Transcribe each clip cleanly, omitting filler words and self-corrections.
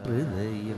ഹൃദയം.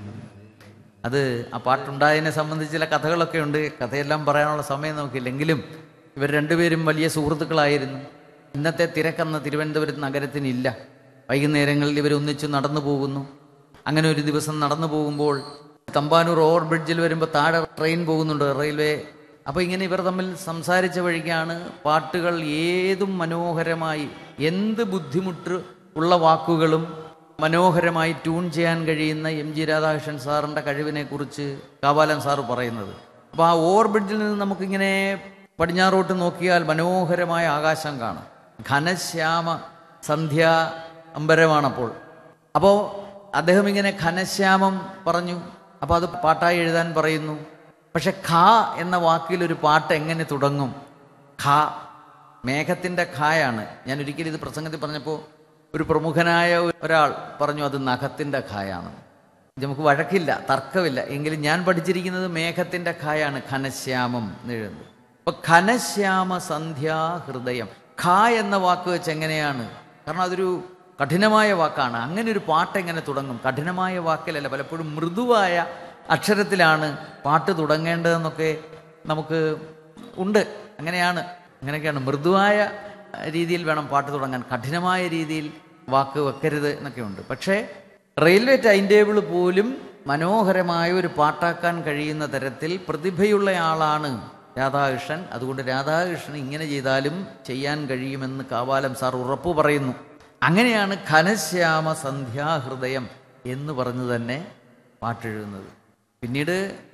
അത് ആ പാട്ടുണ്ടായതിനെ സംബന്ധിച്ച് ചില കഥകളൊക്കെ ഉണ്ട്. കഥയെല്ലാം പറയാനുള്ള സമയം നമുക്കില്ലെങ്കിലും ഇവർ രണ്ടുപേരും വലിയ സുഹൃത്തുക്കളായിരുന്നു. ഇന്നത്തെ തിരക്കെന്ന തിരുവനന്തപുരം നഗരത്തിനില്ല. വൈകുന്നേരങ്ങളിൽ ഇവർ ഒന്നിച്ചു നടന്നു പോകുന്നു. അങ്ങനെ ഒരു ദിവസം നടന്നു പോകുമ്പോൾ തമ്പാനൂർ ഓവർ ബ്രിഡ്ജിൽ വരുമ്പോൾ താഴെ ട്രെയിൻ പോകുന്നുണ്ട്, റെയിൽവേ. അപ്പോൾ ഇങ്ങനെ ഇവർ തമ്മിൽ സംസാരിച്ച വഴിക്കാണ് പാട്ടുകൾ ഏതും മനോഹരമായി, എന്ത് ബുദ്ധിമുട്ട് ഉള്ള വാക്കുകളും മനോഹരമായി ട്യൂൺ ചെയ്യാൻ കഴിയുന്ന എം ജി രാധാകൃഷ്ണൻ സാറിൻ്റെ കഴിവിനെക്കുറിച്ച് കാവാലൻ സാറ് പറയുന്നത്. അപ്പോൾ ആ ഓവർ ബ്രിഡ്ജിൽ നിന്ന് നമുക്കിങ്ങനെ പടിഞ്ഞാറോട്ട് നോക്കിയാൽ മനോഹരമായ ആകാശം കാണാം. ഘനശ്യാമ സന്ധ്യാ അമ്പരമാണപ്പോൾ. അപ്പോൾ അദ്ദേഹം ഇങ്ങനെ ഘനശ്യാമം പറഞ്ഞു. അപ്പോൾ അത് പാട്ടായി എഴുതാൻ പറയുന്നു. പക്ഷെ ഖ എന്ന വാക്കിലൊരു പാട്ട് എങ്ങനെ തുടങ്ങും? ഖ മേഘത്തിൻ്റെ ഖായാണ്. ഞാൻ ഒരിക്കലും ഇത് പ്രസംഗത്തിൽ പറഞ്ഞപ്പോൾ ഒരു പ്രമുഖനായ ഒരാൾ പറഞ്ഞു അത് നഖത്തിൻ്റെ ഖായാണ്. നമുക്ക് വഴക്കില്ല, തർക്കമില്ല. എങ്കിലും ഞാൻ പഠിച്ചിരിക്കുന്നത് മേഘത്തിൻ്റെ ഖായാണ്, ഘനശ്യാമം എന്നെഴുതുന്നത്. അപ്പോൾ ഘനശ്യാമ സന്ധ്യാ ഹൃദയം. ഖ എന്ന വാക്ക് വെച്ച് എങ്ങനെയാണ്? കാരണം അതൊരു കഠിനമായ വാക്കാണ്. അങ്ങനെ ഒരു പാട്ട് എങ്ങനെ തുടങ്ങും? കഠിനമായ വാക്കിലല്ല, പലപ്പോഴും മൃദുവായ അക്ഷരത്തിലാണ് പാട്ട് തുടങ്ങേണ്ടതെന്നൊക്കെ നമുക്ക് ഉണ്ട്. അങ്ങനെയൊക്കെയാണ്. മൃദുവായ രീതിയിൽ വേണം പാട്ട് തുടങ്ങാൻ, കഠിനമായ രീതിയിൽ വാക്ക് വെക്കരുത് എന്നൊക്കെ ഉണ്ട്. പക്ഷേ റെയിൽവേ ടൈം ടേബിൾ പോലും മനോഹരമായ ഒരു പാട്ടാക്കാൻ കഴിയുന്ന തരത്തിൽ പ്രതിഭയുള്ള ആളാണ് രാധാകൃഷ്ണൻ. അതുകൊണ്ട് രാധാകൃഷ്ണൻ ഇങ്ങനെ ചെയ്താലും ചെയ്യാൻ കഴിയുമെന്ന് കാവാലം സാർ ഉറപ്പു പറയുന്നു. അങ്ങനെയാണ് ഘനശ്യാമ സന്ധ്യാഹൃദയം എന്ന് പറഞ്ഞു തന്നെ പാട്ടെഴുതുന്നത്. പിന്നീട്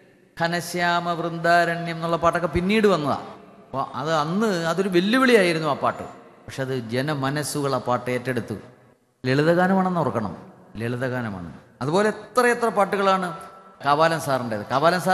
ഘനശ്യാമ വൃന്ദാരണ്യം എന്നുള്ള പാട്ടൊക്കെ പിന്നീട് വന്നതാണ്. അപ്പോൾ അതൊരു വെല്ലുവിളിയായിരുന്നു ആ പാട്ട്. പക്ഷെ അത് ജനമനസ്സുകൾ ആ പാട്ട് ഏറ്റെടുത്തു. ലളിതഗാനമാണെന്ന് ഓർക്കണം, ലളിതഗാനമാണ്. അതുപോലെ എത്ര പാട്ടുകളാണ് കാവാലൻ സാറിൻ്റേത്. കാവാലൻ സാർ